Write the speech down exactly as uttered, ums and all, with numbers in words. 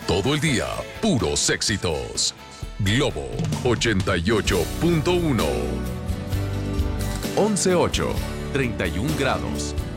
Todo el día, puros éxitos. Globo ochenta y ocho punto uno. once ocho, treinta y un grados.